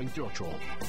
28.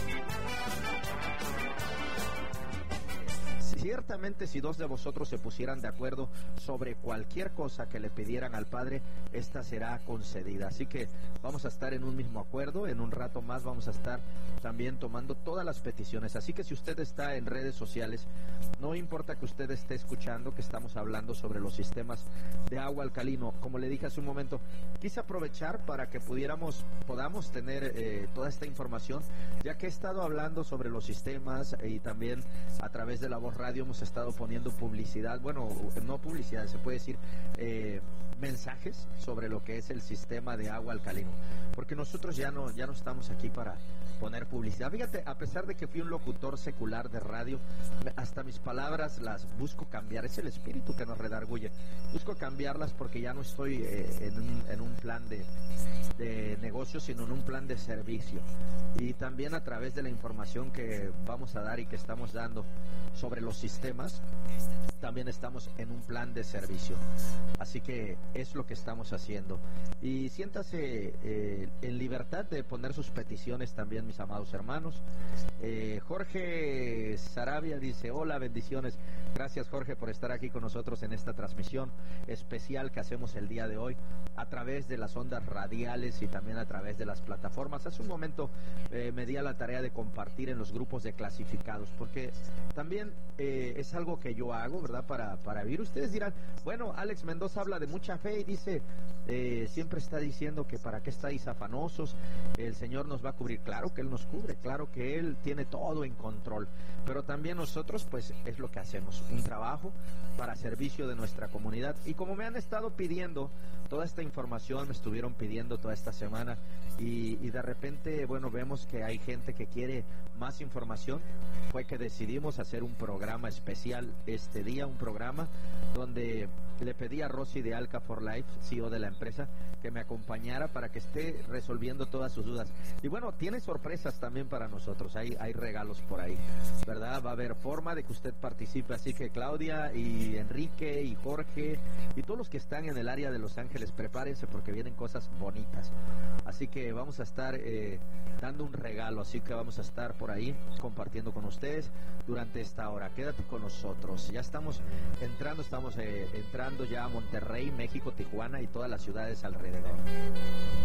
Ciertamente, si dos de vosotros se pusieran de acuerdo sobre cualquier cosa que le pidieran al Padre, esta será concedida. Así que vamos a estar en un mismo acuerdo. En un rato más vamos a estar también tomando todas las peticiones. Así que si usted está en redes sociales, no importa que usted esté escuchando que estamos hablando sobre los sistemas de agua alcalino. Como le dije hace un momento, quise aprovechar para que podamos tener toda esta información, ya que he estado hablando sobre los sistemas y también a través de La Voz Radio hemos estado poniendo publicidad, bueno, no publicidad, se puede decir mensajes sobre lo que es el sistema de agua alcalino, porque nosotros ya no estamos aquí para poner publicidad. Fíjate, a pesar de que fui un locutor secular de radio, hasta mis palabras las busco cambiar. Es el espíritu que nos redarguye. Busco cambiarlas porque ya no estoy en un plan de negocio, sino en un plan de servicio. Y también a través de la información que vamos a dar y que estamos dando sobre los sistemas, también estamos en un plan de servicio. Así que es lo que estamos haciendo. Y siéntase en libertad de poner sus peticiones también, mis amados hermanos. Jorge Sarabia dice: hola, bendiciones. Gracias, Jorge, por estar aquí con nosotros en esta transmisión especial que hacemos el día de hoy a través de las ondas radiales y también a través de las plataformas. Hace un momento me di a la tarea de compartir en los grupos de clasificados, porque también es algo que yo hago, ¿verdad? Para vivir. Ustedes dirán, bueno, Alex Mendoza habla de mucha fe y dice, siempre está diciendo que para qué estáis afanosos, el Señor nos va a cubrir. Claro que Él nos cubre, claro que Él tiene todo en control, pero también nosotros pues es lo que hacemos, un trabajo para servicio de nuestra comunidad. Y como me han estado pidiendo toda esta información, me estuvieron pidiendo toda esta semana y de repente, bueno, vemos que hay gente que quiere más información, fue que decidimos hacer un programa especial este día, un programa donde le pedí a Rosy de Alca for Life, CEO de la empresa, que me acompañara para que esté resolviendo todas sus dudas. Y bueno, tiene sorpresas también para nosotros, hay regalos por ahí, ¿verdad? Va a haber forma de que usted participe, así que Claudia y Enrique y Jorge y todos los que están en el área de Los Ángeles, prepárense porque vienen cosas bonitas. Así que vamos a estar dando un regalo, así que vamos a estar por ahí compartiendo con ustedes durante esta hora. Quédate con nosotros. Ya estamos entrando ya a Monterrey, México, Tijuana y todas las ciudades alrededor.